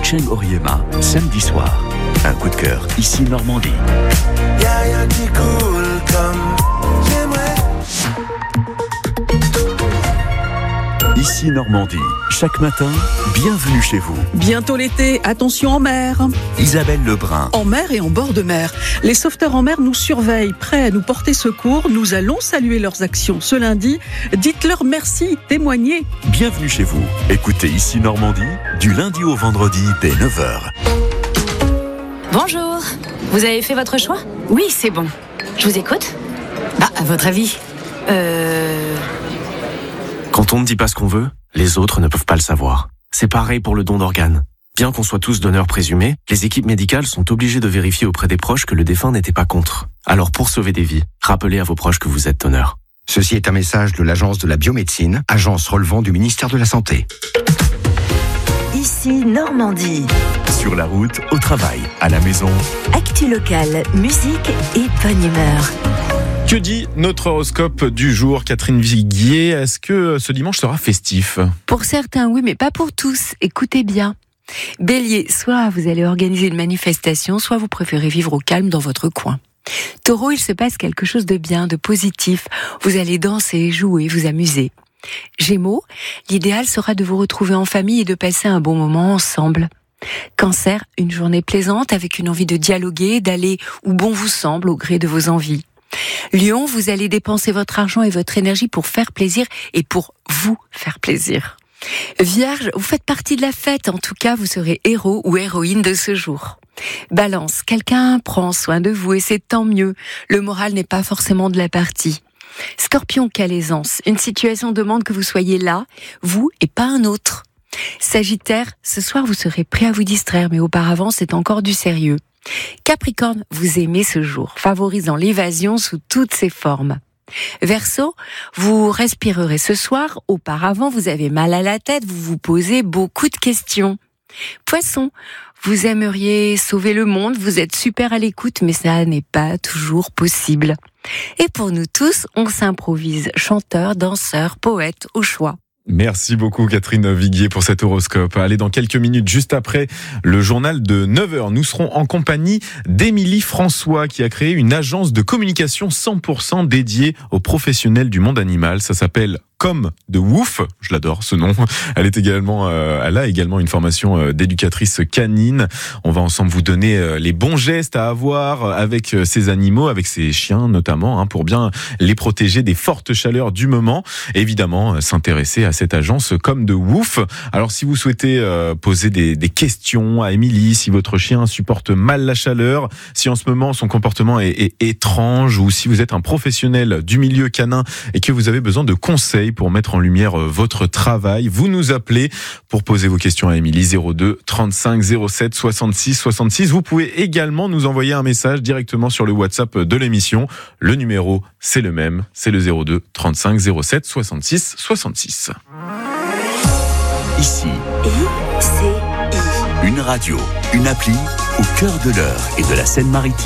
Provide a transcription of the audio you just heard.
Cheng Oriema, samedi soir. Un coup de cœur, ici Normandie. Y'a rien qui coule comme j'aimerais. Ici Normandie, chaque matin, bienvenue chez vous. Bientôt l'été, attention en mer. Isabelle Lebrun. En mer et en bord de mer. Les sauveteurs en mer nous surveillent, prêts à nous porter secours. Nous allons saluer leurs actions ce lundi. Dites-leur merci, témoignez. Bienvenue chez vous. Écoutez Ici Normandie, du lundi au vendredi dès 9h. Bonjour, vous avez fait votre choix ? Oui, c'est bon. Je vous écoute. À votre avis Quand on ne dit pas ce qu'on veut, les autres ne peuvent pas le savoir. C'est pareil pour le don d'organes. Bien qu'on soit tous donneurs présumés, les équipes médicales sont obligées de vérifier auprès des proches que le défunt n'était pas contre. Alors pour sauver des vies, rappelez à vos proches que vous êtes donneur. Ceci est un message de l'Agence de la biomédecine, agence relevant du ministère de la Santé. Ici Normandie. Sur la route, au travail, à la maison. Actu locale, musique et bonne humeur. Que dit notre horoscope du jour, Catherine Viguier? Est-ce que ce dimanche sera festif? Pour certains, oui, mais pas pour tous. Écoutez bien. Bélier, soit vous allez organiser une manifestation, soit vous préférez vivre au calme dans votre coin. Taureau, il se passe quelque chose de bien, de positif. Vous allez danser, jouer, vous amuser. Gémeaux, l'idéal sera de vous retrouver en famille et de passer un bon moment ensemble. Cancer, une journée plaisante avec une envie de dialoguer, d'aller où bon vous semble au gré de vos envies. Lion, vous allez dépenser votre argent et votre énergie pour faire plaisir et pour vous faire plaisir. Vierge, vous faites partie de la fête, en tout cas vous serez héros ou héroïne de ce jour. Balance, quelqu'un prend soin de vous et c'est tant mieux, le moral n'est pas forcément de la partie. Scorpion, quelle aisance, une situation demande que vous soyez là, vous et pas un autre. Sagittaire, ce soir vous serez prêt à vous distraire, mais auparavant c'est encore du sérieux. Capricorne, vous aimez ce jour, favorisant l'évasion sous toutes ses formes. Verseau, vous respirerez ce soir, auparavant vous avez mal à la tête, vous vous posez beaucoup de questions. Poisson, vous aimeriez sauver le monde, vous êtes super à l'écoute, mais ça n'est pas toujours possible. Et pour nous tous, on s'improvise chanteur, danseur, poète au choix. Merci beaucoup Catherine Viguier pour cet horoscope. Allez, dans quelques minutes, juste après le journal de 9h, nous serons en compagnie d'Émilie François qui a créé une agence de communication 100% dédiée aux professionnels du monde animal. Ça s'appelle Comme de Wouf, je l'adore ce nom. Elle a également une formation d'éducatrice canine. On va ensemble vous donner les bons gestes à avoir avec ces animaux, avec ces chiens notamment, pour bien les protéger des fortes chaleurs du moment. Évidemment, s'intéresser à cette agence Comme de Wouf. Alors si vous souhaitez poser des questions à Émilie, si votre chien supporte mal la chaleur, si en ce moment son comportement est étrange, ou si vous êtes un professionnel du milieu canin et que vous avez besoin de conseils pour mettre en lumière votre travail, vous nous appelez pour poser vos questions à Émilie, 02 35 07 66 66. Vous pouvez également nous envoyer un message directement sur le WhatsApp de l'émission. Le numéro, c'est le même, c'est le 02 35 07 66 66. Ici, ICI. une radio, une appli au cœur de l'Eure et de la Seine-Maritime.